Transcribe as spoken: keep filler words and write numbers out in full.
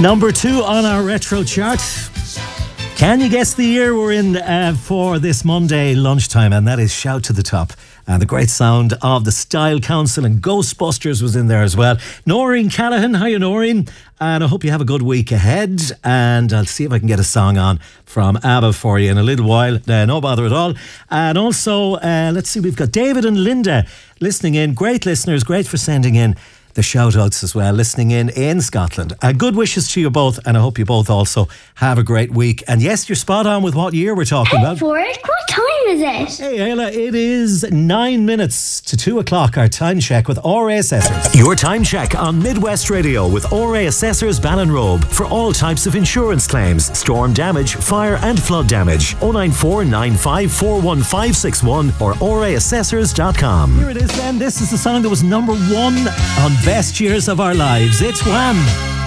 Number two on our retro chart. Can you guess the year we're in uh, for this Monday lunchtime? And that is Shout to the Top. And the great sound of the Style Council and Ghostbusters was in there as well. Noreen Callaghan, how are you, Noreen? And I hope you have a good week ahead. And I'll see if I can get a song on from ABBA for you in a little while. Uh, no bother at all. And also, uh, let's see, we've got David and Linda listening in. Great listeners, great for sending in the shout-outs as well, listening in in Scotland. Uh, good wishes to you both, and I hope you both also have a great week. And yes, you're spot on with what year we're talking hey, about. Forrest, what time is it? Hey, Ayla, it is nine minutes to two o'clock, our time check with R A Assessors. Your time check on Midwest Radio with R A Assessors Ballinrobe for all types of insurance claims, storm damage, fire and flood damage. oh nine four nine five four one five six one or r a assessors dot com. Here it is then. This is the song that was number one on Best Years of Our Lives. It's Wham!